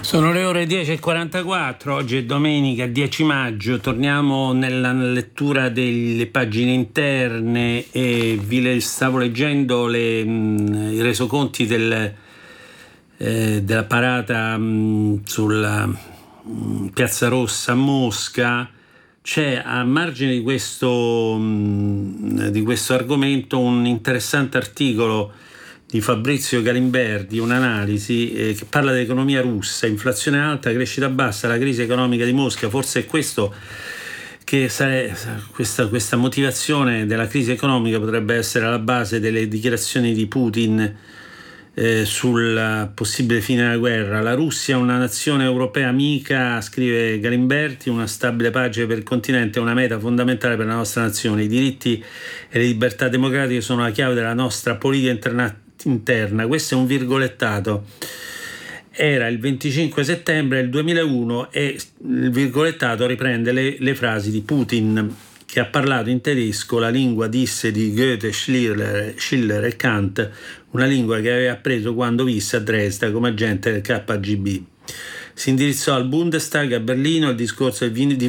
Sono le ore 10:44, oggi è domenica 10 maggio, torniamo nella lettura delle pagine interne e stavo leggendo i resoconti della parata sulla Piazza Rossa a Mosca. C'è a margine di questo argomento un interessante articolo di Fabrizio Galimberti, un'analisi che parla dell'economia russa, inflazione alta, crescita bassa, la crisi economica di Mosca. Forse è questo che questa motivazione della crisi economica potrebbe essere alla base delle dichiarazioni di Putin sul possibile fine della guerra. La Russia è una nazione europea amica, scrive Galimberti, una stabile pace per il continente è una meta fondamentale per la nostra nazione. I diritti e le libertà democratiche sono la chiave della nostra politica interna. Questo è un virgolettato. Era il 25 settembre del 2001 e il virgolettato riprende le frasi di Putin, che ha parlato in tedesco, la lingua, disse, di Goethe, Schiller e Kant, una lingua che aveva appreso quando visse a Dresda come agente del KGB. Si indirizzò al Bundestag a Berlino, il discorso di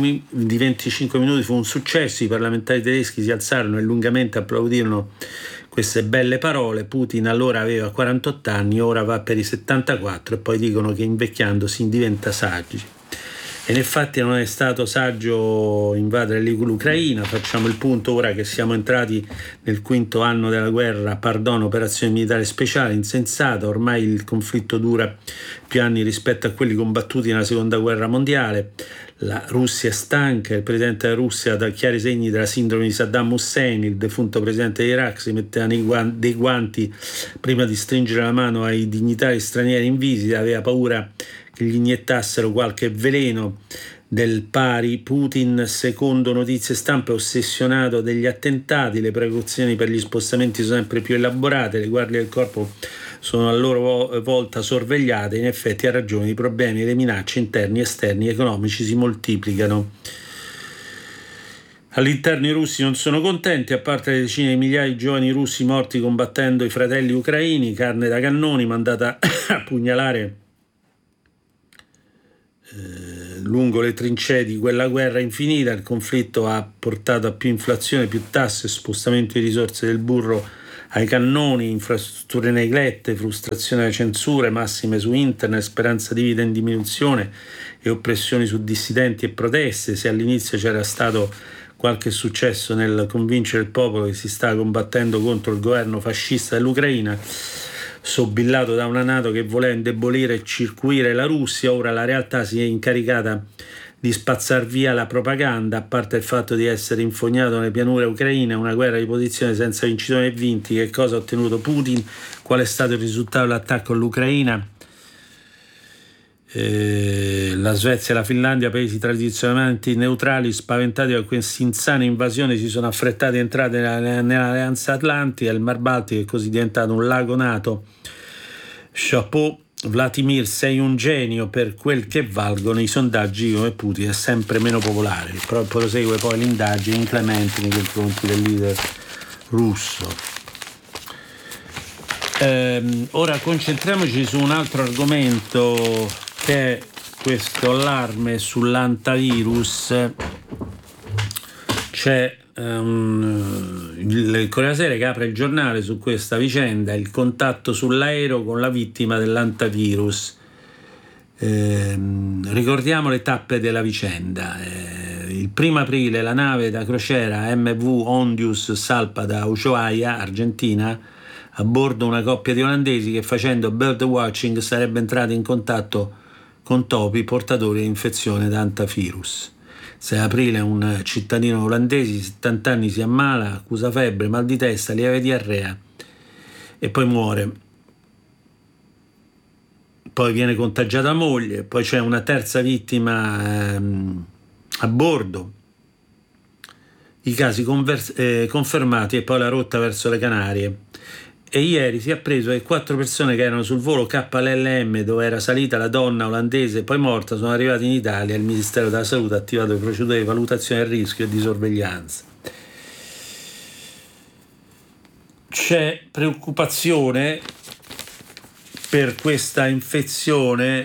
25 minuti fu un successo, i parlamentari tedeschi si alzarono e lungamente applaudirono queste belle parole. Putin allora aveva 48 anni, ora va per i 74 e poi dicono che invecchiando si diventa saggi. E infatti non è stato saggio invadere l'Ucraina. Facciamo il punto ora che siamo entrati nel quinto anno della guerra, operazione militare speciale, insensata, ormai il conflitto dura più anni rispetto a quelli combattuti nella seconda guerra mondiale. La Russia è stanca, il presidente della Russia dà chiari segni della sindrome di Saddam Hussein, il defunto presidente dell'Iraq si metteva dei guanti prima di stringere la mano ai dignitari stranieri in visita, aveva paura che gli iniettassero qualche veleno del pari. Putin, secondo notizie stampa, è ossessionato degli attentati, le precauzioni per gli spostamenti sono sempre più elaborate, le guardie del corpo sono a loro volta sorvegliate. In effetti ha ragione, i problemi e le minacce interni, esterni, economici si moltiplicano. All'interno i russi non sono contenti, a parte le decine di migliaia di giovani russi morti combattendo i fratelli ucraini, carne da cannoni mandata a pugnalare lungo le trincee di quella guerra infinita. Il conflitto ha portato a più inflazione, più tasse, spostamento di risorse del burro ai cannoni, infrastrutture neglette, frustrazione alle censure massime su internet, speranza di vita in diminuzione e oppressioni su dissidenti e proteste. Se all'inizio c'era stato qualche successo nel convincere il popolo che si sta combattendo contro il governo fascista dell'Ucraina, sobillato da una NATO che voleva indebolire e circuire la Russia, ora la realtà si è incaricata di spazzar via la propaganda. A parte il fatto di essere infognato nelle pianure ucraine, una guerra di posizione senza vincitori e vinti. Che cosa ha ottenuto Putin? Qual è stato il risultato dell'attacco all'Ucraina? La Svezia e la Finlandia, paesi tradizionalmente neutrali, spaventati da questa insana invasione, si sono affrettati a entrare nell'Alleanza Atlantica. Il Mar Baltico è così diventato un lago NATO. Chapeau, Vladimir, sei un genio. Per quel che valgono i sondaggi, come Putin è sempre meno popolare. Prosegue poi l'indagine inclemente nei confronti del leader russo. Ora concentriamoci su un altro argomento, che è questo allarme sull'antivirus. C'è il Corriere Sera che apre il giornale su questa vicenda, il contatto sull'aereo con la vittima dell'antivirus. Ricordiamo le tappe della vicenda. Il 1 aprile la nave da crociera MV Ondius salpa da Ushuaia, Argentina, a bordo una coppia di olandesi che, facendo birdwatching, sarebbe entrata in contatto con topi portatori di infezione da antivirus. 6 aprile un cittadino olandese di 70 anni si ammala, accusa febbre, mal di testa, lieve diarrea e poi muore. Poi viene contagiata la moglie, poi c'è una terza vittima a bordo. I casi confermati e poi la rotta verso le Canarie. E ieri si è appreso che 4 persone che erano sul volo KLM, dove era salita la donna olandese poi morta, sono arrivate in Italia. Il Ministero della Salute ha attivato le procedure di valutazione del rischio e di sorveglianza. C'è preoccupazione per questa infezione.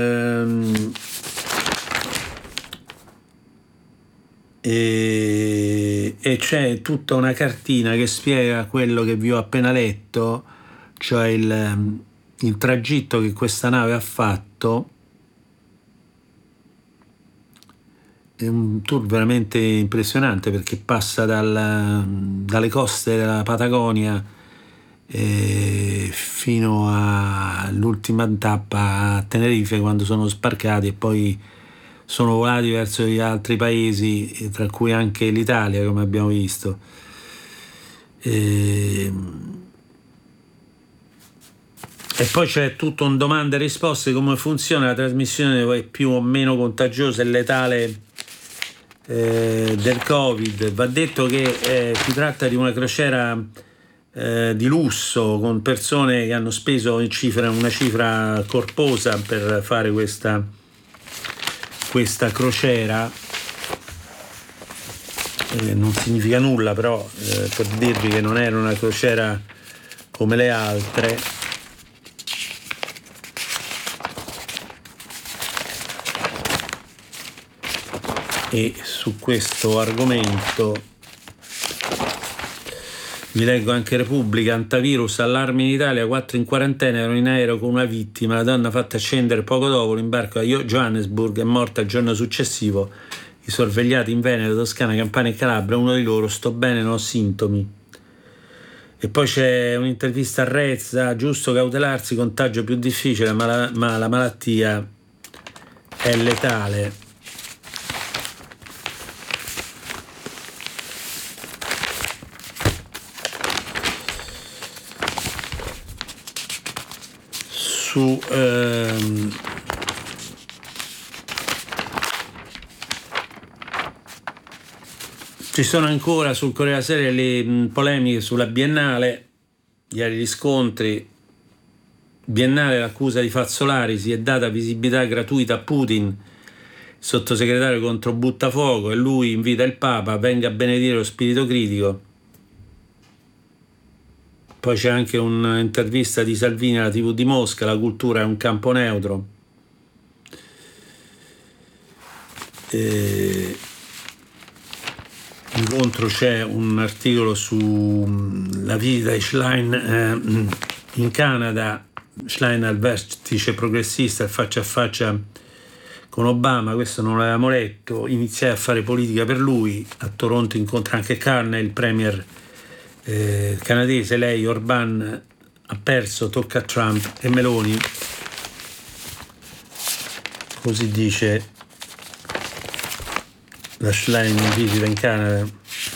E c'è tutta una cartina che spiega quello che vi ho appena letto, cioè il tragitto che questa nave ha fatto. È un tour veramente impressionante, perché passa dalle coste della Patagonia fino all'ultima tappa a Tenerife, quando sono sbarcati, e poi sono volati verso gli altri paesi, tra cui anche l'Italia, come abbiamo visto. E poi c'è tutto un domande e risposte, come funziona la trasmissione più o meno contagiosa e letale del Covid. Va detto che si tratta di una crociera di lusso, con persone che hanno speso una cifra corposa per fare questa crociera. Non significa nulla, però per dirvi che non era una crociera come le altre. E su questo argomento vi leggo anche Repubblica: antivirus, allarme in Italia, 4 in quarantena, erano in aereo con una vittima, la donna fatta scendere poco dopo l'imbarco a Johannesburg è morta il giorno successivo, i sorvegliati in Veneto, Toscana, Campania e Calabria, uno di loro: sto bene, non ho sintomi. E poi c'è un'intervista a Rezza: giusto cautelarsi, contagio più difficile, ma la malattia è letale. Ci sono ancora sul Corriere della Sera le polemiche sulla Biennale, ieri gli scontri. Biennale, l'accusa di Fazzolari: si è data visibilità gratuita a Putin, il sottosegretario contro Buttafuoco, e lui invita il Papa: venga a benedire lo spirito critico. Poi c'è anche un'intervista di Salvini alla TV di Mosca: la cultura è un campo neutro. Incontro c'è un articolo sulla visita di Schlein in Canada, Schlein al vertice progressista, il faccia a faccia con Obama. Questo non l'avevamo letto. Iniziai a fare politica per lui. A Toronto incontra anche Carney, il premier canadese. Lei, Orban, ha perso, tocca a Trump e Meloni. Così dice la Schlein in visita in Canada.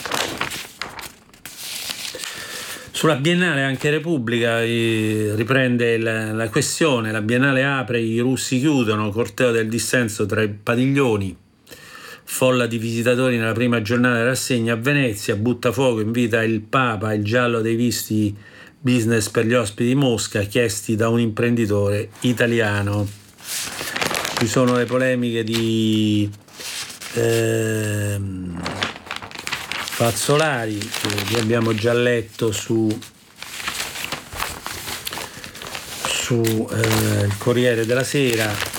Sulla Biennale anche Repubblica riprende la questione: la Biennale apre, i russi chiudono, corteo del dissenso tra i padiglioni, folla di visitatori nella prima giornata della rassegna a Venezia, Buttafuoco invita il Papa, il giallo dei visti business per gli ospiti di Mosca chiesti da un imprenditore italiano. Ci sono le polemiche di Fazzolari, che abbiamo già letto su il Corriere della Sera.